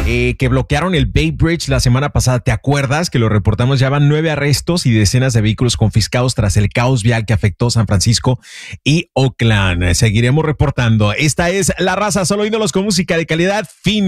que bloquearon el Bay Bridge la semana pasada. ¿Te acuerdas que lo reportamos? Ya van 9 arrestos y decenas de vehículos confiscados tras el caos vial que afectó San Francisco y Oakland. Seguiremos reportando. Esta es La Raza, solo ídolos con música de calidad. Fin.